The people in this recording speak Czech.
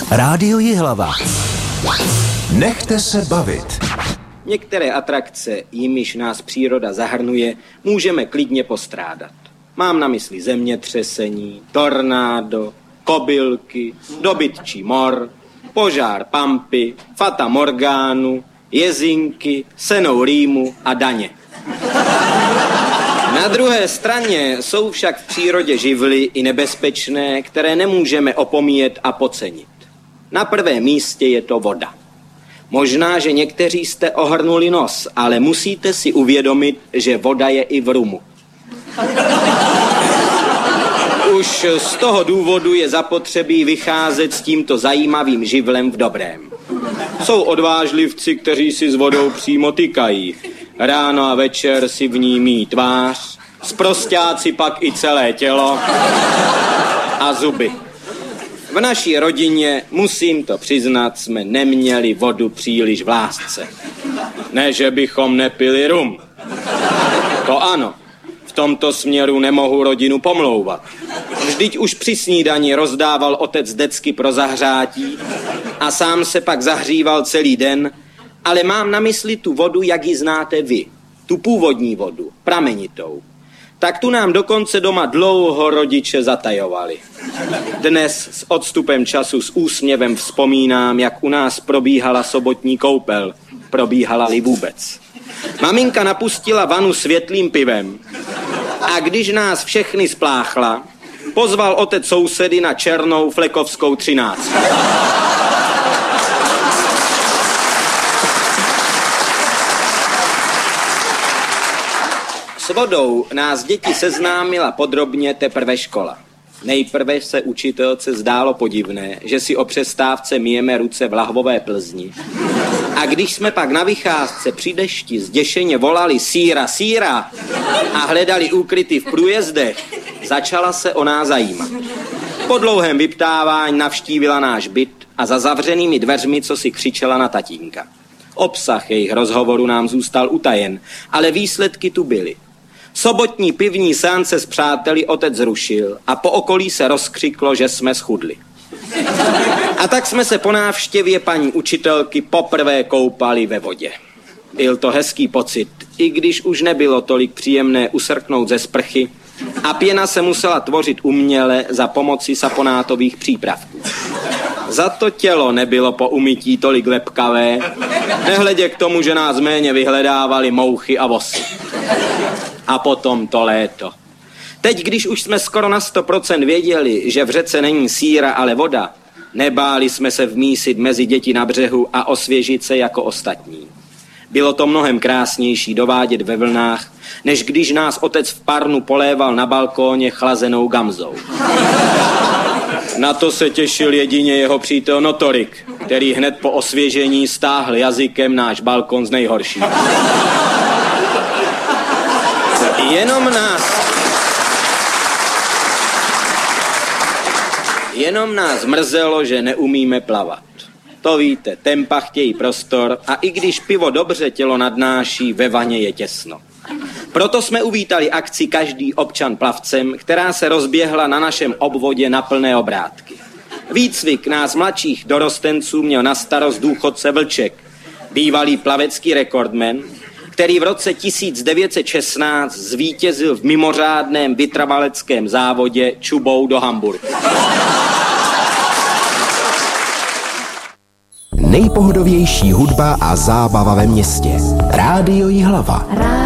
Rádio Jihlava. Nechte se bavit. Některé atrakce, jimiž nás příroda zahrnuje, můžeme klidně postrádat. Mám na mysli zemětřesení, tornádo, kobylky, dobytčí mor, požár Pampy, Fata Morgánu, jezinky, senou rýmu a daně. Na druhé straně jsou však v přírodě živly i nebezpečné, které nemůžeme opomíjet a podcenit. Na prvém místě je to voda. Možná, že někteří jste ohrnuli nos, ale musíte si uvědomit, že voda je i v rumu. Už z toho důvodu je zapotřebí vycházet s tímto zajímavým živlem v dobrém. Jsou odvážlivci, kteří si s vodou přímo tykají. Ráno a večer si v ní míjí tvář, sprosťáci pak i celé tělo a zuby. V naší rodině, musím to přiznat, jsme neměli vodu příliš v lásce. Ne, že bychom nepili rum. To ano, v tomto směru nemohu rodinu pomlouvat. Vždyť už při snídani rozdával otec decky pro zahřátí a sám se pak zahříval celý den, ale mám na mysli tu vodu, jak ji znáte vy. Tu původní vodu, pramenitou. Tak tu nám dokonce doma dlouho rodiče zatajovali. Dnes s odstupem času s úsměvem vzpomínám, jak u nás probíhala sobotní koupel. Probíhala-li vůbec. Maminka napustila vanu světlým pivem a když nás všechny spláchla, pozval otec sousedy na černou flekovskou 13. S vodou nás děti seznámila podrobně teprve škola. Nejprve se učitelce zdálo podivné, že si o přestávce myjeme ruce v lahvové Plzni. A když jsme pak na vycházce při dešti zděšeně volali síra, síra a hledali úkryty v průjezdech, začala se o nás zajímat. Po dlouhém vyptávání navštívila náš byt a za zavřenými dveřmi co si křičela na tatínka. Obsah jejich rozhovoru nám zůstal utajen, ale výsledky tu byly. Sobotní pivní seance s přáteli otec zrušil a po okolí se rozkřiklo, že jsme schudli. A tak jsme se po návštěvě paní učitelky poprvé koupali ve vodě. Byl to hezký pocit, i když už nebylo tolik příjemné usrknout ze sprchy a pěna se musela tvořit uměle za pomoci saponátových přípravků. Za to tělo nebylo po umytí tolik lepkavé, nehledě k tomu, že nás méně vyhledávali mouchy a vosy. A potom to léto. Teď, když už jsme skoro na 100% věděli, že v řece není síra, ale voda, nebáli jsme se vmísit mezi děti na břehu a osvěžit se jako ostatní. Bylo to mnohem krásnější dovádět ve vlnách, než když nás otec v parnu poléval na balkóně chlazenou gamzou. Na to se těšil jedině jeho přítel Notorik, který hned po osvěžení stáhl jazykem náš balkon z nejhorší. Jenom nás mrzelo, že neumíme plavat. To víte, tempa chtějí prostor a i když pivo dobře tělo nadnáší, ve vaně je těsno. Proto jsme uvítali akci Každý občan plavcem, která se rozběhla na našem obvodě na plné obrátky. Výcvik nás mladších dorostenců měl na starost důchodce Vlček, bývalý plavecký rekordman, který v roce 1916 zvítězil v mimořádném vytrvaleckém závodě čubou do Hamburku. Nejpohodovější hudba a zábava ve městě. Rádio Jihlava.